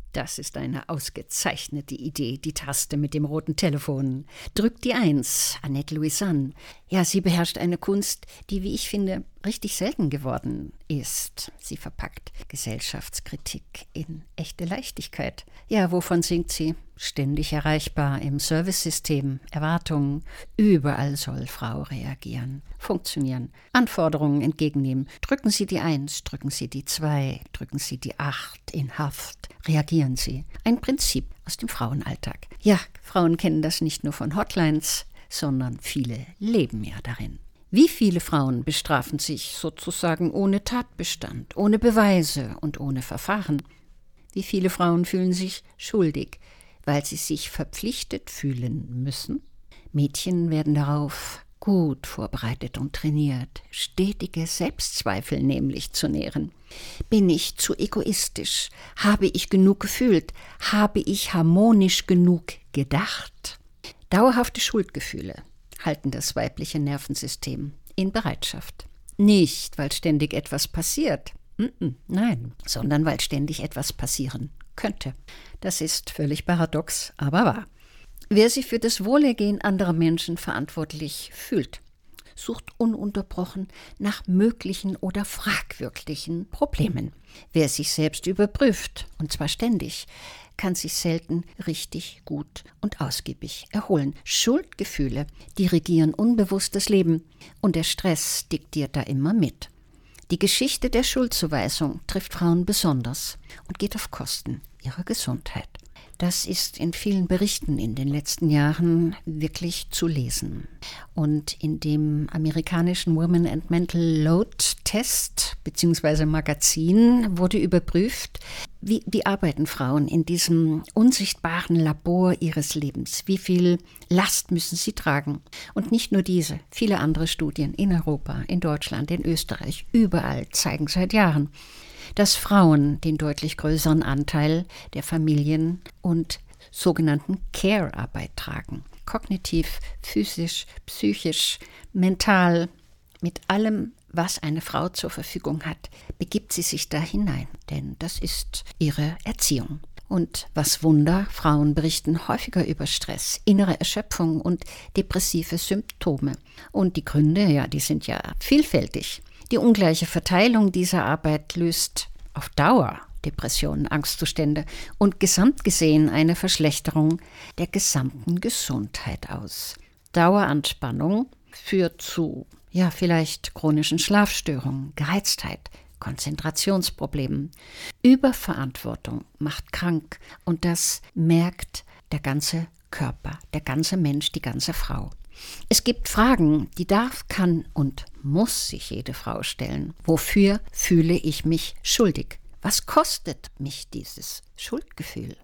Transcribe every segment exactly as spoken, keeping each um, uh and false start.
Das ist eine ausgezeichnete Idee, die Taste mit dem roten Telefon. Drückt die Eins, Annette Louisanne. Ja, sie beherrscht eine Kunst, die, wie ich finde, richtig selten geworden ist. Sie verpackt Gesellschaftskritik in echte Leichtigkeit. Ja, wovon singt sie? Ständig erreichbar im Servicesystem, Erwartungen. Überall soll Frau reagieren, funktionieren, Anforderungen entgegennehmen. Drücken Sie die Eins, drücken Sie die Zwei, drücken Sie die Acht in Haft. Reagieren Sie. Ein Prinzip aus dem Frauenalltag. Ja, Frauen kennen das nicht nur von Hotlines, sondern viele leben ja darin. Wie viele Frauen bestrafen sich sozusagen ohne Tatbestand, ohne Beweise und ohne Verfahren? Wie viele Frauen fühlen sich schuldig, weil sie sich verpflichtet fühlen müssen? Mädchen werden darauf gut vorbereitet und trainiert, stetige Selbstzweifel nämlich zu nähren. Bin ich zu egoistisch? Habe ich genug gefühlt? Habe ich harmonisch genug gedacht? Dauerhafte Schuldgefühle halten das weibliche Nervensystem in Bereitschaft. Nicht, weil ständig etwas passiert, nein, sondern weil ständig etwas passieren könnte. Das ist völlig paradox, aber wahr. Wer sich für das Wohlergehen anderer Menschen verantwortlich fühlt, sucht ununterbrochen nach möglichen oder fragwürdigen Problemen. Wer sich selbst überprüft, und zwar ständig, kann sich selten richtig gut und ausgiebig erholen. Schuldgefühle dirigieren unbewusst das Leben und der Stress diktiert da immer mit. Die Geschichte der Schuldzuweisung trifft Frauen besonders und geht auf Kosten ihrer Gesundheit. Das ist in vielen Berichten in den letzten Jahren wirklich zu lesen. Und in dem amerikanischen Women and Mental Load Test bzw. Magazin wurde überprüft, wie, wie arbeiten Frauen in diesem unsichtbaren Labor ihres Lebens? Wie viel Last müssen sie tragen? Und nicht nur diese, viele andere Studien in Europa, in Deutschland, in Österreich, überall zeigen seit Jahren, dass Frauen den deutlich größeren Anteil der Familien- und sogenannten Care-Arbeit tragen. Kognitiv, physisch, psychisch, mental, mit allem, was eine Frau zur Verfügung hat, begibt sie sich da hinein, denn das ist ihre Erziehung. Und was Wunder, Frauen berichten häufiger über Stress, innere Erschöpfung und depressive Symptome. Und die Gründe, ja, die sind ja vielfältig. Die ungleiche Verteilung dieser Arbeit löst auf Dauer Depressionen, Angstzustände und gesamt gesehen eine Verschlechterung der gesamten Gesundheit aus. Daueranspannung führt zu, ja, vielleicht chronischen Schlafstörungen, Gereiztheit, Konzentrationsproblemen. Überverantwortung macht krank und das merkt der ganze Körper, der ganze Mensch, die ganze Frau. Es gibt Fragen, die darf, kann und muss sich jede Frau stellen. Wofür fühle ich mich schuldig? Was kostet mich dieses Schuldgefühl?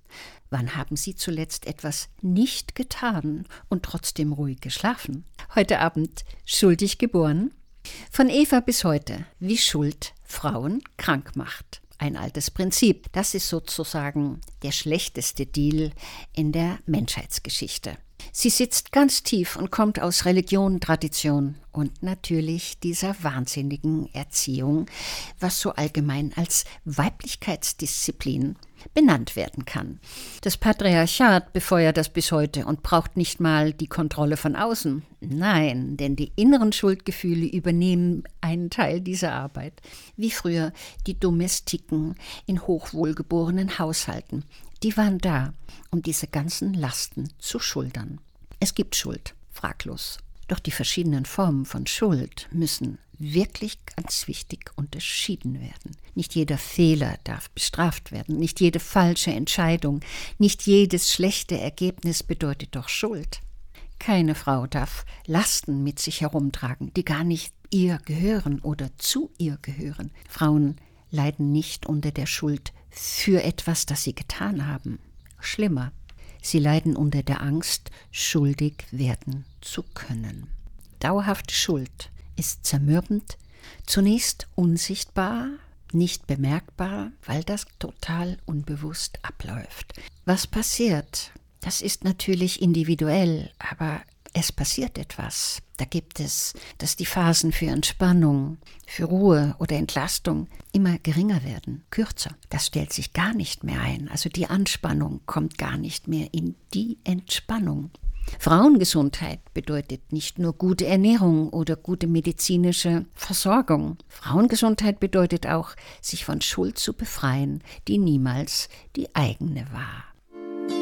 Wann haben Sie zuletzt etwas nicht getan und trotzdem ruhig geschlafen? Heute Abend schuldig geboren? Von Eva bis heute, wie Schuld Frauen krank macht. Ein altes Prinzip. Das ist sozusagen der schlechteste Deal in der Menschheitsgeschichte. Sie sitzt ganz tief und kommt aus Religion, Tradition und natürlich dieser wahnsinnigen Erziehung, was so allgemein als Weiblichkeitsdisziplin benannt werden kann. Das Patriarchat befeuert das bis heute und braucht nicht mal die Kontrolle von außen. Nein, denn die inneren Schuldgefühle übernehmen einen Teil dieser Arbeit. Wie früher die Domestiken in hochwohlgeborenen Haushalten. Die waren da, um diese ganzen Lasten zu schultern. Es gibt Schuld, fraglos. Doch die verschiedenen Formen von Schuld müssen wirklich ganz wichtig unterschieden werden. Nicht jeder Fehler darf bestraft werden, nicht jede falsche Entscheidung, nicht jedes schlechte Ergebnis bedeutet doch Schuld. Keine Frau darf Lasten mit sich herumtragen, die gar nicht ihr gehören oder zu ihr gehören. Frauen leiden nicht unter der Schuld für etwas, das sie getan haben. Schlimmer, sie leiden unter der Angst, schuldig werden zu können. Dauerhafte Schuld ist zermürbend, zunächst unsichtbar, nicht bemerkbar, weil das total unbewusst abläuft. Was passiert? Das ist natürlich individuell, aber es passiert etwas. Da gibt es, dass die Phasen für Entspannung, für Ruhe oder Entlastung immer geringer werden, kürzer. Das stellt sich gar nicht mehr ein. Also die Anspannung kommt gar nicht mehr in die Entspannung. Frauengesundheit bedeutet nicht nur gute Ernährung oder gute medizinische Versorgung. Frauengesundheit bedeutet auch, sich von Schuld zu befreien, die niemals die eigene war.